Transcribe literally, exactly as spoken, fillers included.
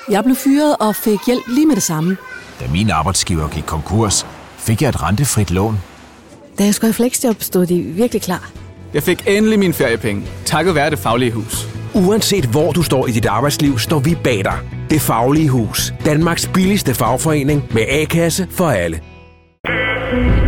Jeg blev fyret og fik hjælp lige med det samme. Da min arbejdsgiver gik konkurs, fik jeg et rentefrit lån. Da jeg skulle i fleksjob, stod de virkelig klar. Jeg fik endelig mine feriepenge, takket være Det Faglige Hus. Uanset hvor du står i dit arbejdsliv, står vi bag dig. Det Faglige Hus. Danmarks billigste fagforening med A-kasse for alle.